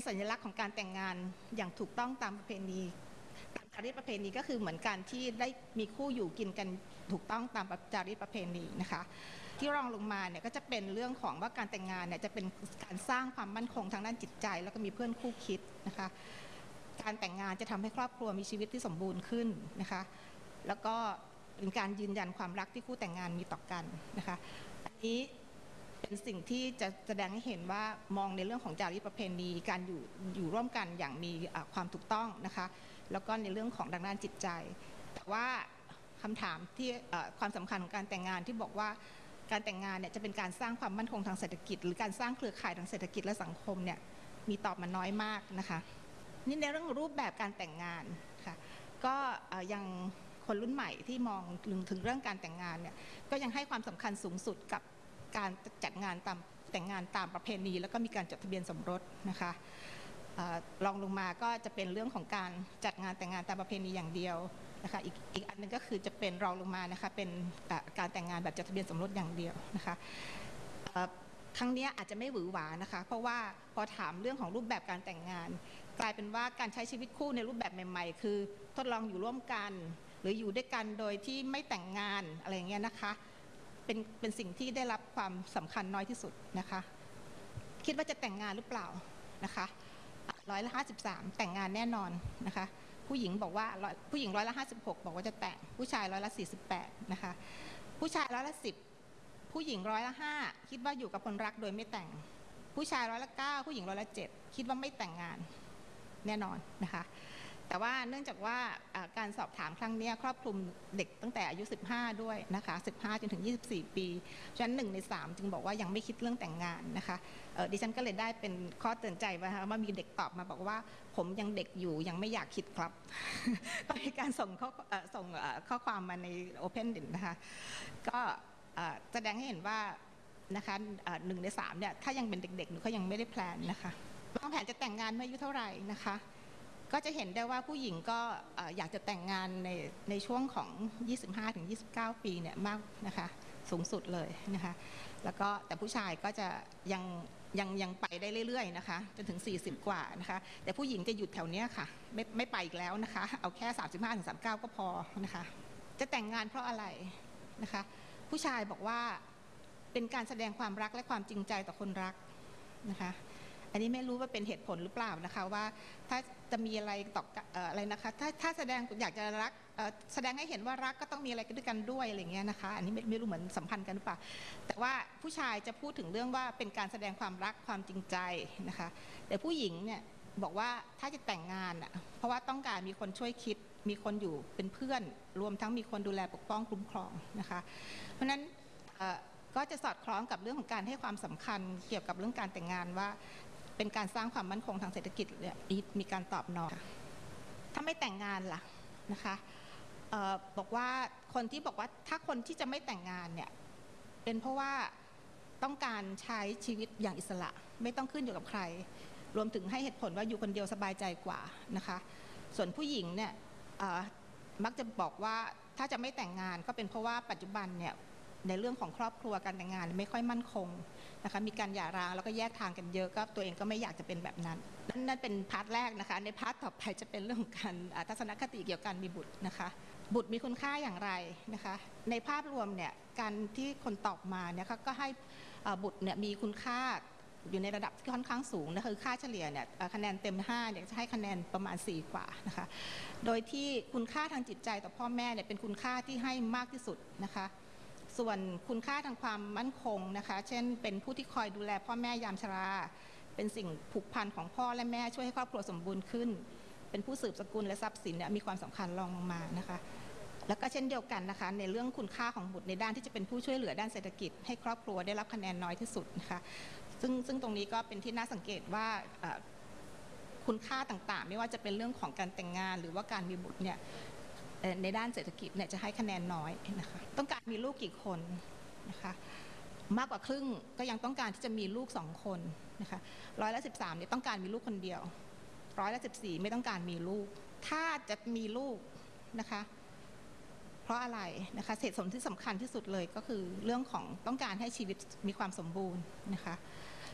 สัญลักษณ์ของการแต่งงานอย่างถูกต้องตามประเพณีตามจารีตประเพณีก็คือเหมือนการที่ได้มีคู่อยู่กินกันถูกต้องตามจารีตประเพณีนะคะที่รองลงมาเนี่ยก็จะเป็นเรื่องของว่าการแต่งงานเนี่ยจะเป็นการสร้างความมั่นคงทางด้านจิตใจแล้วก็มีเพื่อนคู่คิดนะคะการแต่งงานจะทำให้ครอบครัวมีชีวิตที่สมบูรณ์ขึ้นนะคะแล้วก็เป็นการยืนยันความรักที่คู่แต่งงานมีต่อกันนะคะอันนี้เป็นสิ่งที่จะแสดงให้เห็นว่ามองในเรื่องของจารีตประเพณีการอยู่ร่วมกันอย่างมีความถูกต้องนะคะแล้วก็ในเรื่องของทางด้านจิตใจแต่ว่าคำถามที่ความสำคัญของการแต่งงานที่บอกว่าการแต่งงานเนี่ยจะเป็นการสร้างความมั่นคงทางเศรษฐกิจหรือการสร้างเครือข่ายทางเศรษฐกิจและสังคมเนี่ยมีตอบมาน้อยมากนะคะนี่ในเรื่องรูปแบบการแต่งงานค่ะก็ยังคนรุ่นใหม่ที่มองถึงเรื่องการแต่งงานเนี่ยก็ยังให้ความสำคัญสูงสุดกับการจัดงานแต่งงานตามประเพณีแล้วก็มีการจดทะเบียนสมรสนะคะรองลงมาก็จะเป็นเรื่องของการจัดงานแต่งงานตามประเพณีอย่างเดียวนะคะอีกอันนึงก็คือจะเป็นรองลงมานะคะเป็นการแต่งงานแบบจดทะเบียนสมรสอย่างเดียวนะคะครั้งนี้อาจจะไม่หวือหวานะคะเพราะว่าพอถามเรื่องของรูปแบบการแต่งงานกลายเป็นว่าการใช้ชีวิตคู่ในรูปแบบใหม่ๆคือทดลองอยู่ร่วมกันหรืออยู่ด้วยกันโดยที่ไม่แต่งงานอะไรเงี้ยนะคะเป็นสิ่งที่ได้รับความสำคัญน้อยที่สุดนะคะคิดว่าจะแต่งงานหรือเปล่านะคะ53%แต่งงานแน่นอนนะคะผู้หญิงบอกว่าผู้หญิง56%บอกว่าจะแต่งผู้ชาย48%นะคะผู้ชาย10%ผู้หญิง5%คิดว่าอยู่กับคนรักโดยไม่แต่งผู้ชาย9%ผู้หญิง7%คิดว่าไม่แต่งงานแน่นอนนะคะแต่ว่าเนื่องจากว่าการสอบถามครั้งนี้ครอบคลุมเด็กตั้งแต่อายุ15ด้วยนะคะ15จนถึง24ปีฉะนั้น1 ใน 3จึงบอกว่ายังไม่คิดเรื่องแต่งงานนะคะดิฉันก็เลยได้เป็นข้อเตือนใจว่ามีเด็กตอบมาบอกว่าผมยังเด็กอยู่ยังไม่อยากคิดครับ ก็มีการส่งข้อความมาใน Open นะคะก็แสดงให้เห็นว่านะคะ1 ใน 3เนี่ยถ้ายังเป็นเด็กๆหนูก็ยังไม่ได้แพลนนะคะวางแผนจะแต่งงานเมื่ออายุเท่าไหร่นะคะก็จะเห็นได้ว่าผู้หญิงก็อยากจะแต่งงานในช่วงของ 25-29 ปีเนี่ยมากนะคะสูงสุดเลยนะคะแล้วก็แต่ผู้ชายก็จะยังไปได้เรื่อยๆนะคะจนถึง40กว่านะคะแต่ผู้หญิงจะหยุดแถวเนี้ยค่ะไม่ไปอีกแล้วนะคะเอาแค่35-39ก็พอนะคะจะแต่งงานเพราะอะไรนะคะผู้ชายบอกว่าเป็นการแสดงความรักและความจริงใจต่อคนรักนะคะอันนี้ไม่รู้ว่าเป็นเหตุผลหรือเปล่านะคะว่าถ้าจะมีอะไรต่ออะไรนะคะถ้าแสดงอยากจะรักแสดงให้เห็นว่ารักก็ต้องมีอะไรด้วยกันด้วยอะไรเงี้ยนะคะอันนี้ไม่รู้เหมือนสัมพันธ์กันหรือเปล่าแต่ว่าผู้ชายจะพูดถึงเรื่องว่าเป็นการแสดงความรักความจริงใจนะคะแต่ผู้หญิงเนี่ยบอกว่าถ้าจะแต่งงานเพราะว่าต้องการมีคนช่วยคิดมีคนอยู่เป็นเพื่อนรวมทั้งมีคนดูแลปกป้องคุ้มครองนะคะเพราะฉะนั้นก็จะสอดคล้องกับเรื่องของการให้ความสำคัญเกี่ยวกับเรื่องการแต่งงานว่าเป็นการสร้างความมั่นคงทางเศรษฐกิจมีการตอบนอถ้าไม่แต่งงานล่ะนะคะบอกว่าคนที่บอกว่าถ้าคนที่จะไม่แต่งงานเนี่ยเป็นเพราะว่าต้องการใช้ชีวิตอย่างอิสระไม่ต้องขึ้นอยู่กับใครรวมถึงให้เหตุผลว่าอยู่คนเดียวสบายใจกว่านะคะส่วนผู้หญิงเนี่ยมักจะบอกว่าถ้าจะไม่แต่งงานก็เป็นเพราะว่าปัจจุบันเนี่ยในเรื่องของครอบครัวการแต่งงานไม่ค่อยมั่นคงนะคะมีการหย่าร้างแล้วก็แยกทางกันเยอะก็ตัวเองก็ไม่อยากจะเป็นแบบนั้นนั่นเป็นพาร์ทแรกนะคะในพาร์ทต่อไปจะเป็นเรื่องของการทัศนคติเกี่ยวกับการมีบุตรนะคะบุตรมีคุณค่าอย่างไรนะคะในภาพรวมเนี่ยการที่คนตอบมาเนี่ยก็ให้บุตรเนี่ยมีคุณค่าอยู่ในระดับที่ค่อนข้างสูงนะคือค่าเฉลี่ยเนี่ยคะแนนเต็ม5เนี่ยจะให้คะแนนประมาณ4กว่านะคะโดยที่คุณค่าทางจิตใจต่อพ่อแม่เนี่ยเป็นคุณค่าที่ให้มากที่สุดนะคะส่วนคุณค่าทางความมั่นคงนะคะเช่นเป็นผู้ที่คอยดูแลพ่อแม่ยามชราเป็นสิ่งผูกพันของพ่อและแม่ช่วยให้ครอบครัวสมบูรณ์ขึ้นเป็นผู้สืบสกุลและทรัพย์สินเนี่ยมีความสำคัญรองลงมานะคะแล้วก็เช่นเดียวกันนะคะในเรื่องคุณค่าของบุตรในด้านที่จะเป็นผู้ช่วยเหลือด้านเศรษฐกิจให้ครอบครัวได้รับคะแนนน้อยที่สุดนะคะซึ่งตรงนี้ก็เป็นที่น่าสังเกตว่าคุณค่าต่างๆไม่ว่าจะเป็นเรื่องของการแต่งงานหรือว่าการมีบุตรเนี่ยในด้านเศรษฐกิจเนี่ยจะให้คะแนนน้อยนะคะต้องการมีลูกกี่คนนะคะมากกว่าครึ่งก็ยังต้องการที่จะมีลูก2คนนะคะ13%เนี่ยต้องการมีลูกคนเดียว14%ไม่ต้องการมีลูกถ้าจะมีลูกนะคะเพราะอะไรนะคะเหตุผลที่สำคัญที่สุดเลยก็คือเรื่องของต้องการให้ชีวิตมีความสมบูรณ์นะคะ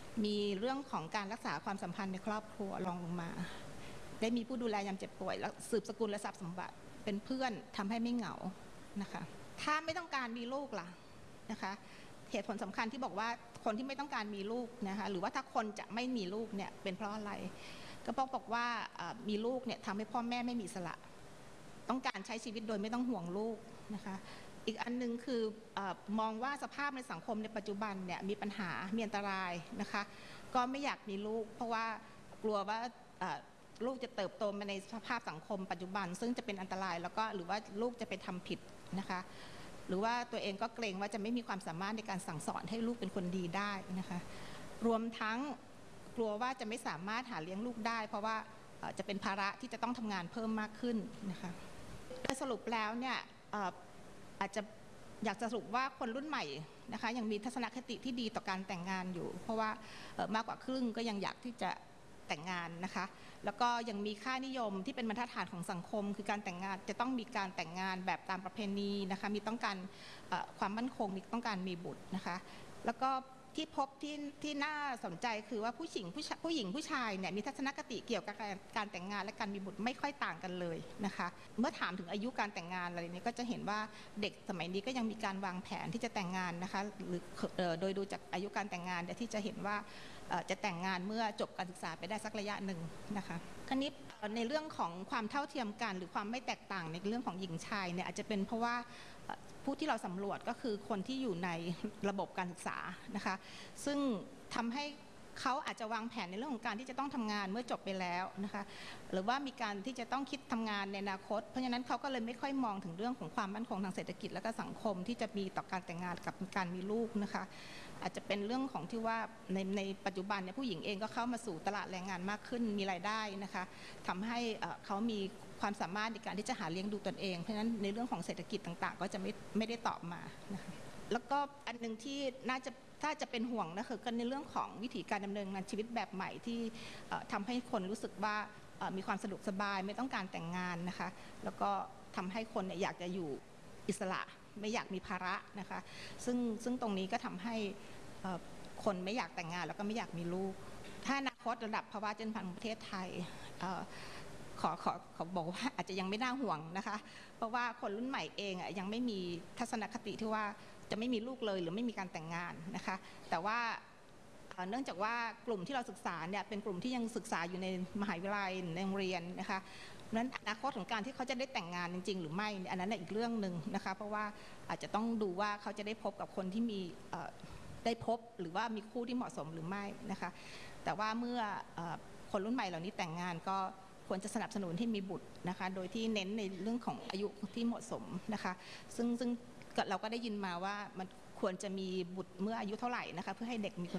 มีเรื่องของการรักษาความสัมพันธ์ในครอบครัวรองลงมาได้มีผู้ดูแลยามเจ็บป่วยแล้วสืบสกุลและทรัพย์สมบัติเป็นเพื่อนทำให้ไม่เหงานะคะถ้าไม่ต้องการมีลูกล่ะนะคะเหตุผลสำคัญที่บอกว่าคนที่ไม่ต้องการมีลูกนะคะหรือว่าถ้าคนจะไม่มีลูกเนี่ยเป็นเพราะอะไรก็บอกว่ามีลูกเนี่ยทำให้พ่อแม่ไม่มีอิสระต้องการใช้ชีวิตโดยไม่ต้องห่วงลูกนะคะอีกอันนึงคือมองว่าสภาพในสังคมในปัจจุบันเนี่ยมีปัญหามีอันตรายนะคะก็ไม่อยากมีลูกเพราะว่ากลัวว่าลูกจะเติบโตมาในสภาพสังคมปัจจุบันซึ่งจะเป็นอันตรายแล้วก็หรือว่าลูกจะไปทำผิดนะคะหรือว่าตัวเองก็เกรงว่าจะไม่มีความสามารถในการสั่งสอนให้ลูกเป็นคนดีได้นะคะรวมทั้งกลัวว่าจะไม่สามารถหาเลี้ยงลูกได้เพราะว่าจะเป็นภาระที่จะต้องทำงานเพิ่มมากขึ้นนะคะโดยสรุปแล้วเนี่ยอาจจะอยากจะสรุปว่าคนรุ่นใหม่นะคะยังมีทัศนคติที่ดีต่อการแต่งงานอยู่เพราะว่ามากกว่าครึ่งก็ยังอยากที่จะแต่งงานนะคะแล้วก็ยังมีค่านิยมที่เป็นบรรทัดฐานของสังคมคือการแต่งงานจะต้องมีการแต่งงานแบบตามประเพณีนะคะมีต้องการความมั่นคงมีต้องการมีบุตรนะคะแล้วก็ที่พบที่น่าสนใจคือว่าผู้หญิงผู้ชายเนี่ยมีทัศนคติเกี่ยวกับการแต่งงานและการมีบุตรไม่ค่อยต่างกันเลยนะคะเมื่อถามถึงอายุการแต่งงานอะไรนี้ก็จะเห็นว่าเด็กสมัยนี้ก็ยังมีการวางแผนที่จะแต่งงานนะคะหรือโดยดูจากอายุการแต่งงานเนี่ยที่จะเห็นว่าจะแต่งงานเมื่อจบการศึกษาไปได้สักระยะหนึ่งนะคะคราวนี้ในเรื่องของความเท่าเทียมกันหรือความไม่แตกต่างในเรื่องของหญิงชายเนี่ยอาจจะเป็นเพราะว่าผู้ที่เราสำรวจก็คือคนที่อยู่ในระบบการศึกษานะคะซึ่งทำให้เขาอาจจะวางแผนในเรื่องของการที่จะต้องทำงานเมื่อจบไปแล้วนะคะหรือว่ามีการที่จะต้องคิดทำงานในอนาคตเพราะฉะนั้นเขาก็เลยไม่ค่อยมองถึงเรื่องของความมั่นคงทางเศรษฐกิจและก็สังคมที่จะมีต่อการแต่งงานกับการมีลูกนะคะอาจจะเป็นเรื่องของที่ว่าในปัจจุบันเนี่ยผู้หญิงเองก็เข้ามาสู่ตลาดแรงงานมากขึ้นมีรายได้นะคะทำให้เขามีความสามารถในการที่จะหาเลี้ยงดูตนเองเพราะฉะนั้นในเรื่องของเศรษฐกิจต่างๆก็จะไม่ได้ตอบมานะคะแล้วก็อันนึงที่น่าจะถ้าจะเป็นห่วงนะคือกันในเรื่องของวิถีการดำเนินงานชีวิตแบบใหม่ที่ทำให้คนรู้สึกว่ามีความสะดวกสบายไม่ต้องการแต่งงานนะคะแล้วก็ทำให้คนเนี่ยอยากจะอยู่อิสระไม่อยากมีภาระนะคะซึ่งตรงนี้ก็ทำให้คนไม่อยากแต่งงานแล้วก็ไม่อยากมีลูกถ้าอนาคตระดับภาวะเจริญพันธุ์ของประเทศไทยขอบอกว่าอาจจะยังไม่น่าห่วงนะคะเพราะว่าคนรุ่นใหม่เองยังไม่มีทัศนคติที่ว่าจะไม่มีลูกเลยหรือไม่มีการแต่งงานนะคะแต่ว่าเนื่องจากว่ากลุ่มที่เราศึกษาเนี่ยเป็นกลุ่มที่ยังศึกษาอยู่ในมหาวิทยาลัยในโรงเรียนนะคะนั้นอนาคตของการที่เขาจะได้แต่งงานจริงๆหรือไม่อันนั้นอีกเรื่องหนึ่งนะคะเพราะว่าอาจจะต้องดูว่าเขาจะได้พบกับคนที่มีได้พบหรือว่ามีคู่ที่เหมาะสมหรือไม่นะคะแต่ว่าเมื่อคนรุ่นใหม่เหล่านี้แต่งงานก็ควรจะสนับสนุนที่มีบุตรนะคะโดยที่เน้นในเรื่องของอายุที่เหมาะสมนะคะซึ่งเราก็ได้ยินมาว่ามันควรจะมีบุตรเมื่ออายุเท่าไหร่นะคะเพื่อให้เด็กมี